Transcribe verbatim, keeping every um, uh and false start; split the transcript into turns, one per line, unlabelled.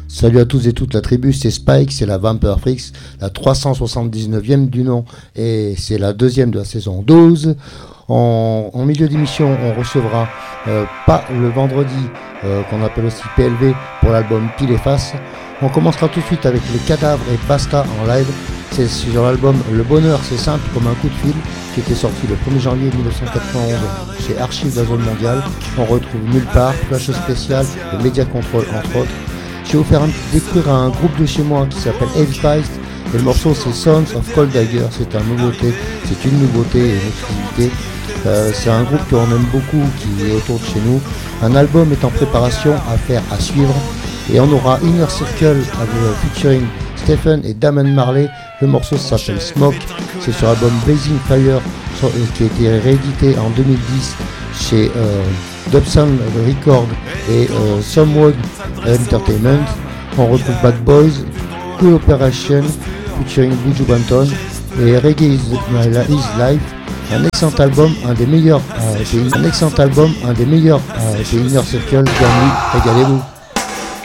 Salut à tous et toutes, la tribu, c'est Spike, c'est la Vampire Freaks, la trois cent soixante-dix-neuvième du nom, et c'est la deuxième de la saison douze. En, en milieu d'émission, on recevra euh, pas le vendredi, euh, qu'on appelle aussi P L V, pour l'album Pile et Face. On commencera tout de suite avec les Cadavres et Basta en live. C'est sur l'album Le Bonheur, c'est simple comme un coup de fil, qui était sorti le premier janvier mille neuf cent quatre-vingt-onze chez Archives de la Zone Mondiale. On retrouve Nulle Part, Flash Spécial et Media Control entre autres. Je vais vous faire un, découvrir un groupe de chez moi qui s'appelle Heavyspice et le morceau c'est Sons of Cold Dagger. C'est une nouveauté, c'est une nouveauté et une exclusivité. Euh, c'est un groupe qu'on aime beaucoup qui est autour de chez nous. Un album est en préparation à faire, à suivre. Et on aura Inner Circle avec, featuring Stephen et Damon Marley. Le morceau s'appelle Smoke. C'est sur l'album Blazing Fire sur, qui a été réédité en deux mille dix chez euh, Dobson Records et euh, Someone Entertainment. On retrouve Bad Boys, Cool Operation featuring Buju Banton et Reggae is, is Life. Un excellent album, un des meilleurs, euh, des, un excellent album, un des meilleurs euh, des Inner Circle. Bienvenue, régalez-vous.